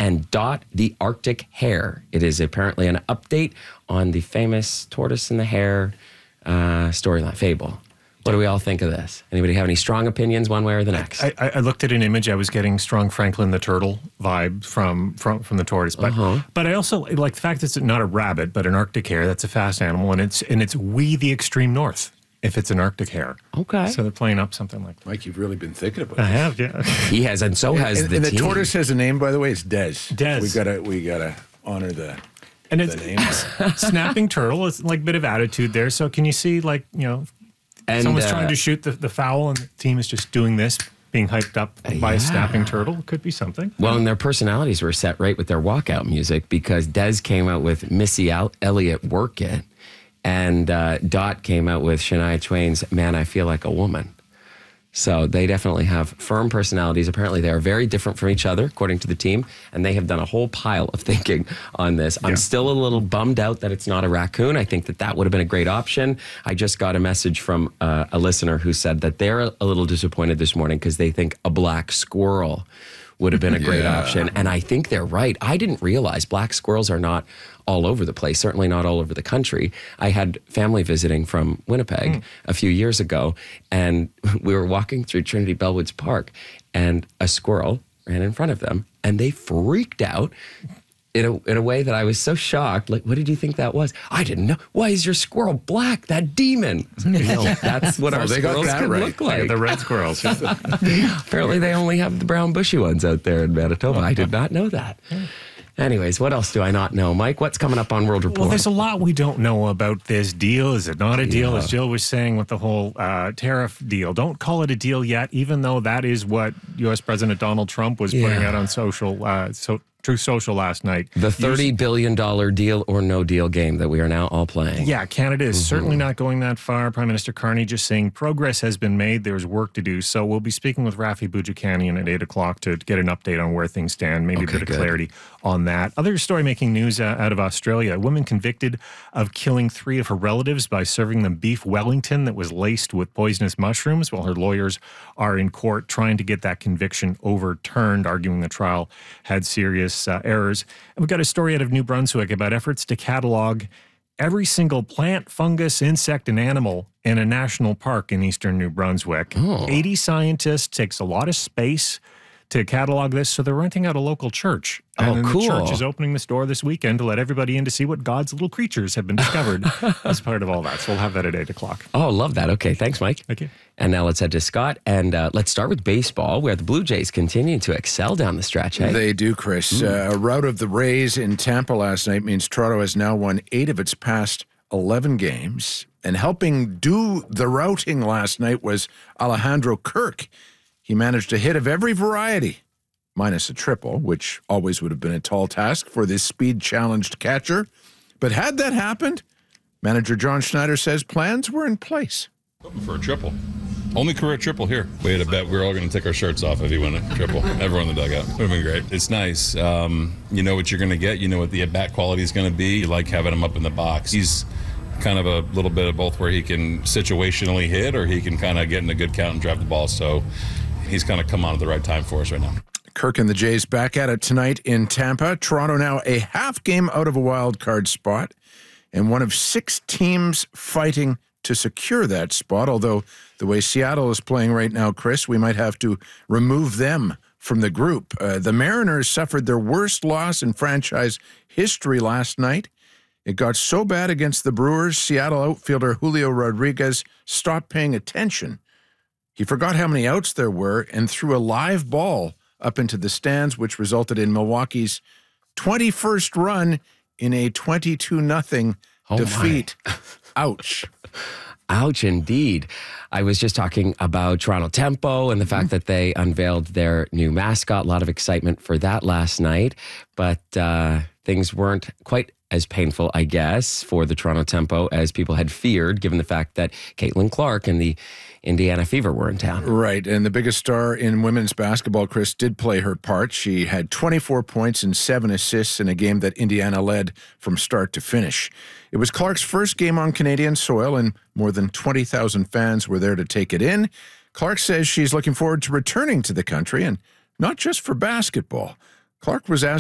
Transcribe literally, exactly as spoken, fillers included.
and Dot the Arctic Hare. It is apparently an update on the famous tortoise and the hare uh, storyline, fable. What do we all think of this? Anybody have any strong opinions one way or the next? I, I, I looked at an image. I was getting strong Franklin the Turtle vibe from from, from the tortoise. But uh-huh. but I also like the fact that it's not a rabbit, but an Arctic hare. That's a fast animal. And it's and it's we the extreme north if it's an Arctic hare. Okay. So they're playing up something like that. Mike, you've really been thinking about I this. have, yeah. He has, and so has and, the and the team. tortoise has a name, by the way. It's Des. Des. We gotta we gotta honor the And the it's name. snapping turtle. It's like a bit of attitude there. So can you see like, you know, And, someone's uh, trying to shoot the, the foul and the team is just doing this, being hyped up by yeah. a snapping turtle. It could be something. Well, and their personalities were set right with their walkout music because Des came out with Missy El- Elliott, Work It, and uh, Dot came out with Shania Twain's Man, I Feel Like a Woman. So they definitely have firm personalities. Apparently, they are very different from each other, according to the team, and they have done a whole pile of thinking on this. I'm Yeah. still a little bummed out that it's not a raccoon. I think that that would have been a great option. I just got a message from uh, a listener who said that they're a little disappointed this morning because they think a black squirrel would have been a great Yeah. option. And I think they're right. I didn't realize black squirrels are not all over the place, certainly not all over the country. I had family visiting from Winnipeg mm. a few years ago, and we were walking through Trinity Bellwoods Park, and a squirrel ran in front of them, and they freaked out in a, in a way that I was so shocked. Like, what did you think that was? I didn't know. Why is your squirrel black? That demon. No, that's what Oh, our they got squirrels that can right. look like. The red squirrels. Apparently, they only have the brown bushy ones out there in Manitoba. I did not know that. Anyways, what else do I not know? Mike, what's coming up on World Report? Well, there's a lot we don't know about this deal. Is it not a deal? Yeah. As Jill was saying with the whole uh, tariff deal. Don't call it a deal yet, even though that is what U S President Donald Trump was putting Yeah. out on social, uh, so, Truth Social last night. The thirty Using- billion dollars deal or no deal game that we are now all playing. Yeah, Canada is Mm-hmm. certainly not going that far. Prime Minister Carney just saying progress has been made. There's work to do. So we'll be speaking with Rafi Boudjikanian at eight o'clock to get an update on where things stand, maybe Okay, a bit good. of clarity on that. Other story making news uh, out of Australia. A woman convicted of killing three of her relatives by serving them beef Wellington that was laced with poisonous mushrooms, while her lawyers are in court trying to get that conviction overturned, arguing the trial had serious uh, errors. And we've got a story out of New Brunswick about efforts to catalog every single plant, fungus, insect, and animal in a national park in eastern New Brunswick. Oh. eighty scientists, takes a lot of space to catalog this, so they're renting out a local church. And Oh, then cool. the church is opening this door this weekend to let everybody in to see what God's little creatures have been discovered as part of all that. So we'll have that at eight o'clock. Oh, love that. Okay, thanks, Mike. Thank you. And now let's head to Scott, and uh, let's start with baseball, where the Blue Jays continue to excel down the stretch. Hey? They do, Chris. Uh, a rout of the Rays in Tampa last night means Toronto has now won eight of its past eleven games. And helping do the routing last night was Alejandro Kirk. He managed a hit of every variety, minus a triple, which always would have been a tall task for this speed-challenged catcher. But had that happened, manager John Schneider says plans were in place. Hoping for a triple. Only career triple here. We had a bet we were all going to take our shirts off if he won a triple. Everyone in the dugout. Would have been great. It's nice. Um, you know what you're going to get. You know what the at-bat quality is going to be. You like having him up in the box. He's kind of a little bit of both where he can situationally hit or he can kind of get in a good count and drive the ball. So he's kind of come on at the right time for us right now. Kirk and the Jays back at it tonight in Tampa. Toronto now a half game out of a wild card spot and one of six teams fighting to secure that spot, although the way Seattle is playing right now, Chris, we might have to remove them from the group. Uh, the Mariners suffered their worst loss in franchise history last night. It got so bad against the Brewers, Seattle outfielder Julio Rodriguez stopped paying attention. He forgot how many outs there were and threw a live ball up into the stands, which resulted in Milwaukee's twenty-first run in a twenty-two nothing Oh, defeat. Ouch. Ouch, indeed. I was just talking about Toronto Tempo and the fact that they unveiled their new mascot. A lot of excitement for that last night, but uh, things weren't quite as painful, I guess, for the Toronto Tempo as people had feared, given the fact that Caitlin Clark and the Indiana Fever were in town. Right, and the biggest star in women's basketball, Chris, did play her part. She had twenty-four points and seven assists in a game that Indiana led from start to finish. It was Clark's first game on Canadian soil, and more than twenty thousand fans were there to take it in. Clark says she's looking forward to returning to the country, and not just for basketball. Clark was asked